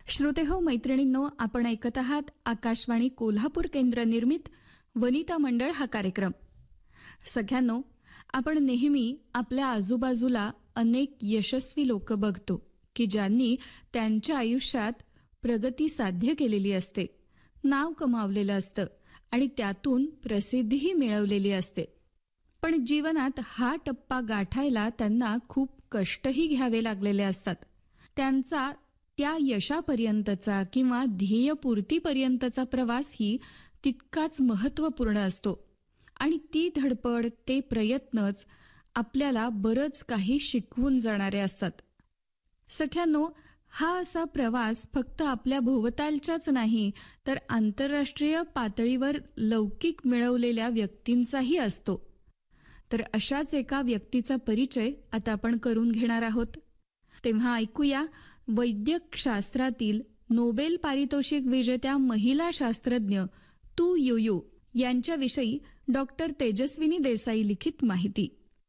श्रोतेहो मैत्रिणींनो, आपण ऐकत आहात आकाशवाणी कोल्हापूर केंद्र निर्मित वनिता मंडळ हा कार्यक्रम. सगळ्यांनो, आपण नेहमी आपल्या आजूबाजूला अनेक यशस्वी लोक बघतो की ज्यांनी त्यांच्या आयुष्यात प्रगती साध्य केलेली असते, नाव कमावलेलं असतं आणि त्यातून प्रसिद्धीही मिळवलेली असते. पण जीवनात हा टप्पा गाठायला त्यांना खूप कष्टही घ्यावे लागलेले असतात. त्यांचा त्या यशापर्यंतचा किंवा ध्येयपूर्तीपर्यंतचा प्रवासही तितकाच महत्त्वपूर्ण असतो आणि ती धडपड, ते प्रयत्नच आपल्याला बरंच काही शिकवून जाणारे असतात. सख्यांनो, हा असा प्रवास फक्त आपल्या भोवतालच्याच नाही तर आंतरराष्ट्रीय पातळीवर लौकिक मिळवलेल्या व्यक्तींचाही असतो. तर अशाच एका व्यक्तीचा परिचय आता आपण करून घेणार आहोत. तेव्हा ऐकूया वैद्यक शास्त्रातील नोबेल पारितोषिक विजेत्या महिला शास्त्रज्ञ तू युयू यांच्याविषयी डॉक्टर तेजस्विनी देसाई लिखित माहिती.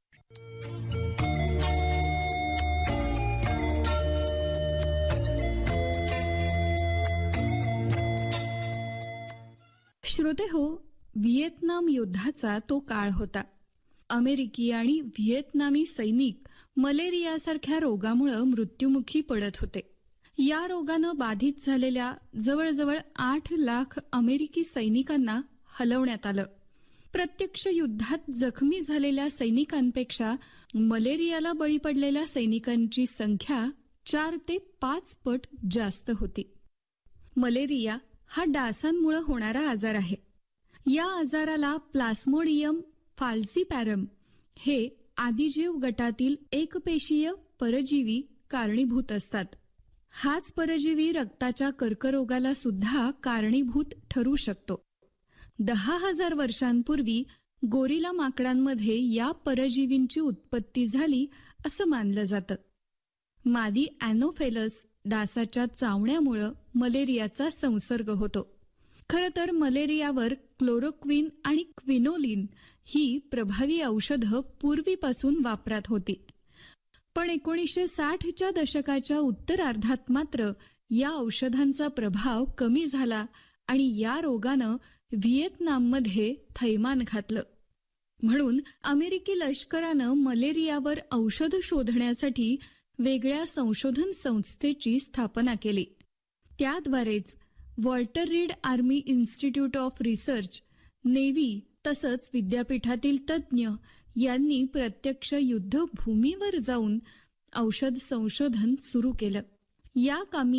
श्रोते हो, व्हिएतनाम युद्धाचा तो काळ होता. अमेरिकी आणि व्हिएतनामी सैनिक मलेरियासारख्या रोगामुळे मृत्युमुखी पडत होते. या रोगानं बाधित झालेल्या जवळजवळ 8 लाख अमेरिकी सैनिकांना हलवण्यात आलं. प्रत्यक्ष युद्धात जखमी झालेल्या सैनिकांपेक्षा मलेरियाला बळी पडलेल्या सैनिकांची संख्या 4 ते 5 पट जास्त होती. मलेरिया हा डासांमुळे होणारा आजार आहे. या आजाराला प्लास्मोडियम फाल्सीपॅरम हे आदिजीव गटातील एकपेशीय परजीवी कारणीभूत असतात. हाच परजीवी रक्ताच्या कर्करोगाला सुद्धा कारणीभूत ठरू शकतो. 10,000 वर्षांपूर्वी गोरिला माकडांमध्ये या परजीवींची उत्पत्ती झाली असं मानलं जातं. मादी ॲनोफेलस डासाच्या चावण्यामुळे मलेरियाचा संसर्ग होतो. खरं तर मलेरियावर क्लोरोक्विन आणि क्विनोलिन ही प्रभावी औषधं पूर्वीपासून वापरात होती. पण 1960च्या दशकाच्या उत्तरार्धात मात्र या औषधांचा प्रभाव कमी झाला आणि या रोगानं व्हिएतनाममध्ये थैमान घातलं. म्हणून अमेरिकी लष्करानं मलेरियावर औषध शोधण्यासाठी वेगळ्या संशोधन संस्थेची स्थापना केली. त्याद्वारेच Walter read army institute of research, navy तसंच विद्यापीठातील तज्ज्ञ यांनी प्रत्यक्ष युद्धभूमीवर जाऊन औषध संशोधन सुरू केलं. या कामी